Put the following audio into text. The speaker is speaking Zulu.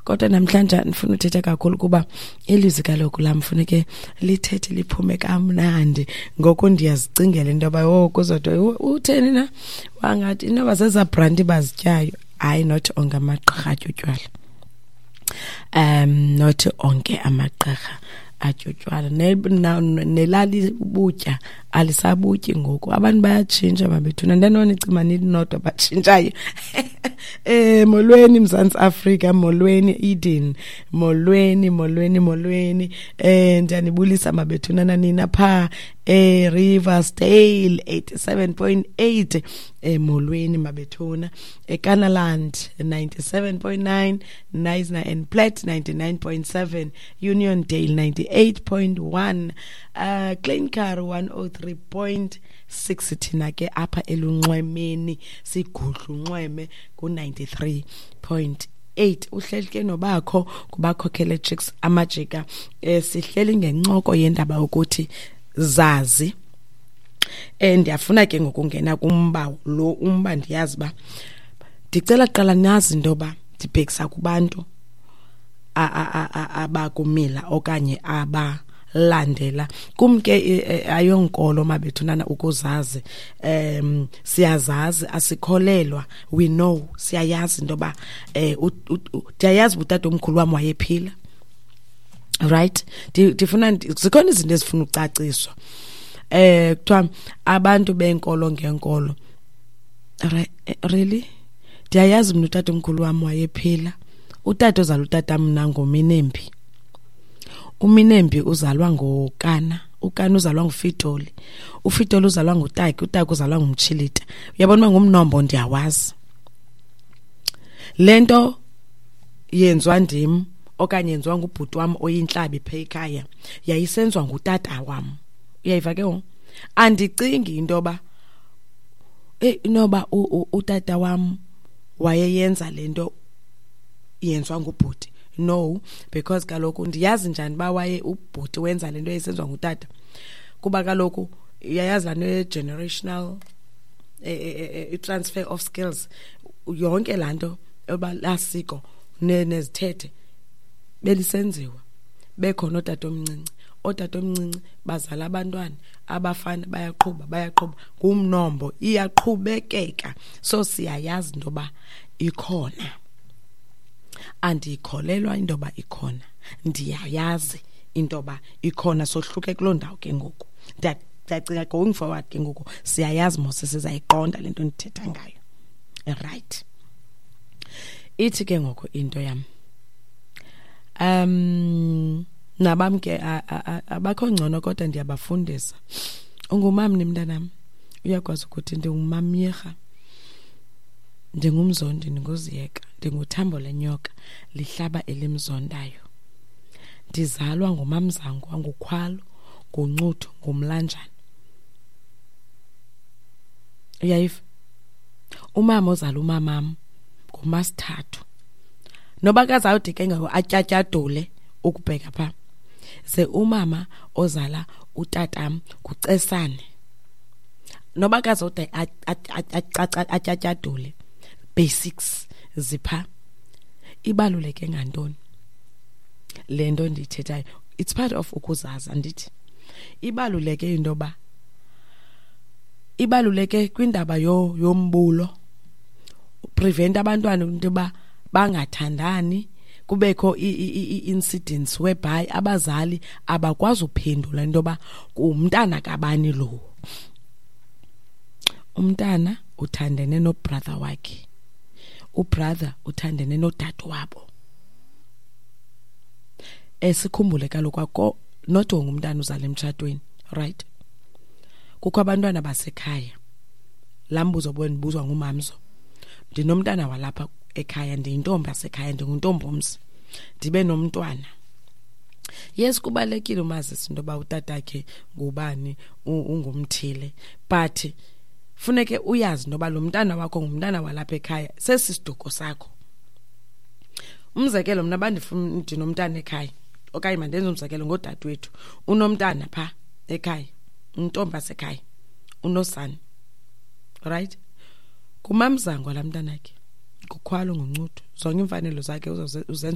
kodwa namhlanje ndifuna uthetha kakhulu kuba ilizwi kaloku lam funeke lithethe liphume kamnandi ngoko ndiyazicingela into yoba kuzodwa utheni na wangathi inoba zeza brandi bazityayo hayi not onke amagqirha atyotywayo not onke amagqirha atyotywayo nelali ubutya alisabutyi ngoku abantu bayatshintsha mabethuna ndanona icima ninodwa batshintshayo molweni Mzantsi Afrika molweni Eden molweni ndiyanibulisa mabethuna nanina pha Riversdale 87.8 molweni mabethuna eKanaland 97.9 Knysna and Platte 99.7 Uniondale 98.1 Glencar 103.6 thina ke apha elunxwemeni sigudla unxweme ku93.8 uhleli ke nobakho kubakhokele chicks amajika sihleli ngencoko yendaba ukuthi zazi ndiyafuna ke ngokungena kumba lo umba ndiyazi ba ndicela qala nazi indoba ndibhekisa kubantu abakumila okanye abalandela kumke ayonkolo mabethunana ukuzazi siyazazi asikholelwa we know siyayazi indoba ndiyayazi utata omkhulu wami wayephila right ndifuna zikhona izinto ezifuna ucaciswa kuthiwa abantu benkolo ngenkolo really ndiyayazi mina utata omkhulu wami wayephila utata ozala utata mna ngoMinembi uMinembi uzalwa ngokana ukana uzalwa nguFitoli uFitoli uzalwa ngutaki utaki uzalwa ngumchilita uyabona ngumnombo ndiyawazi lento yenzwa ndim okanye yenziwa ngubhuti wami oyinhlabi phe ekhaya yayisenzwa ngutata wami uyayiva ke andicingi intoba inoba utata wami wayeyenza lento yenzwa ngubhuti no because kaloku ndiyazi njani ba waye ubhuti wenza lento yayisenzwa ngutata kuba kaloku uyayazi lana generational transfer of skills yonke lanto oba lasiko nezithethe belisenziwa bekhona otata omncinci bazala abantwana abafana bayaqhuba ngumnombo iyaqhubekeka so siyayazi indoba ikhona andikholelwa indoba ikhona ndiyayazi indoba ikhona sohluke kuloo ndawo ke ngoku ndiyacinga going forward ke ngoku siyayazi mose sizayiqonda lento ndithetha ngayo right ithi ke ngoku into yami nabam ke abakho ngcono kodwa ndiyabafundisa ungumama nimntanami uyakwazi ukuthi ndingumamyerha ndingumzondi ndinguziyeka ndinguthambo lenyoka lihlaba elimzondayo ndizalwa ngumamzangu wangukhwalo nguncuthu ngumlanjana uyayiva umama ozala umamam ngumasithathu noba kazawudike ngawo atyatyadule ukubheka pha ze umama ozala utatam kucesane noba kazawude atyatyadule basics zipha ibaluleke ngantoni lento ndithethayo it's part of ukuzaza ndithi ibaluleke indoba ibaluleke kwindaba yombulo prevent abantwana intoba bangathandani kubekho incidents whereby abazali abakwazi uphendula intoba umntana kabani lo umntana uthandene no brother wakhe ubrother uthandene nodade wabo esikhumbule kaloku akho not ngumntana uzala emtshadweni right kukho abantwana basekhaya lambuzo bonibuzwa ngumamzo ndinomntana walapha ekhaya ndiyintombi yasekhaya ndinguntombomzi ndibe nomntwana yes kubalekile umazisi intoba utatakhe ngubani ungumthile but funeke uyazi noba lo mntana wakho ngumntana walapha ekhaya sesisiduko sakho umzekelo mina bandifuna ndinomntana ekhaya okanye mandenze umzekelo ngodadewethu unomntana pha ekhaya untombi yasekhaya unosana right kumamzango lamntanakhe kukhwalo ngoncuthu zonke imfanelo zakhe uzenza